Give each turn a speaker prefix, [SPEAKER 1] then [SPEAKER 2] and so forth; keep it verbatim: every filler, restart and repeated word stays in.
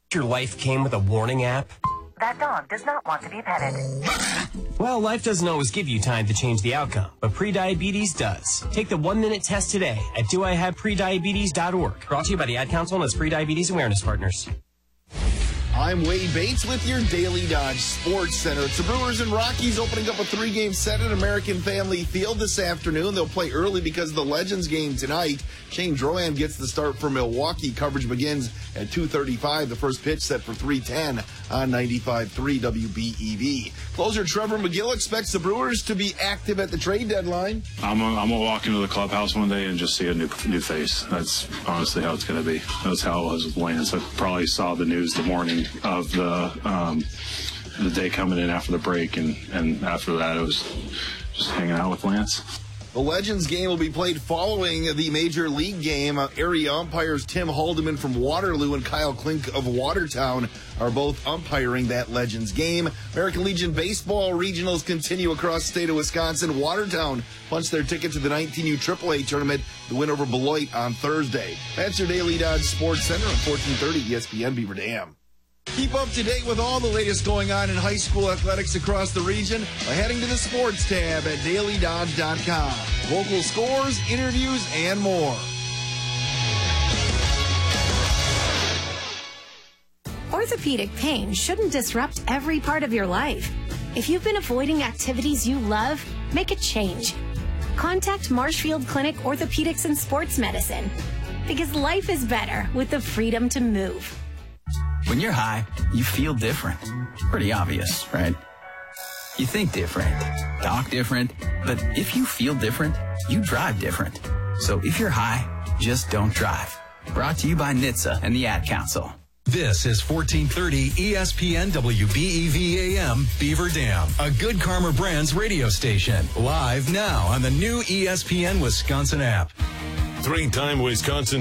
[SPEAKER 1] Your life came with a warning app?
[SPEAKER 2] That dog does not want to be petted.
[SPEAKER 1] Well, life doesn't always give you time to change the outcome, but prediabetes does. Take the one-minute test today at do I have prediabetes dot org. Brought to you by the Ad Council and its Prediabetes Awareness Partners.
[SPEAKER 3] I'm Wade Bates with your Daily Dodge Sports Center. It's the Brewers and Rockies opening up a three-game set at American Family Field this afternoon. They'll play early because of the Legends game tonight. Shane Drohan gets the start for Milwaukee. Coverage begins at two thirty-five. The first pitch set for three ten on ninety-five point three W B E V. Closer Trevor McGill expects the Brewers to be active at the trade deadline.
[SPEAKER 4] I'm gonna, I'm gonna walk into the clubhouse one day and just see a new new face. That's honestly how it's going to be. That's how it was with Lance. I probably saw the news the morning of the um, the day coming in after the break, and, and after that it was just hanging out with Lance.
[SPEAKER 3] The Legends game will be played following the Major League game. Uh, area umpires Tim Haldeman from Waterloo and Kyle Klink of Watertown are both umpiring that Legends game. American Legion Baseball regionals continue across the state of Wisconsin. Watertown punched their ticket to the nineteen U triple A tournament, the win over Beloit on Thursday. That's your Daily Dodge Sports Center on fourteen thirty E S P N Beaver Dam. Keep up to date with all the latest going on in high school athletics across the region by heading to the sports tab at daily dodge dot com. Local scores, interviews, and more.
[SPEAKER 5] Orthopedic pain shouldn't disrupt every part of your life. If you've been avoiding activities you love, make a change. Contact Marshfield Clinic Orthopedics and Sports Medicine, because life is better with the freedom to move.
[SPEAKER 6] When you're high, you feel different. Pretty obvious, right? You think different, talk different, but if you feel different, you drive different. So if you're high, just don't drive. Brought to you by N H T S A and the Ad Council.
[SPEAKER 7] This is fourteen thirty E S P N W B E V A M Beaver Dam, a Good Karma Brands radio station. Live now on the new E S P N Wisconsin app.
[SPEAKER 8] Three-time Wisconsin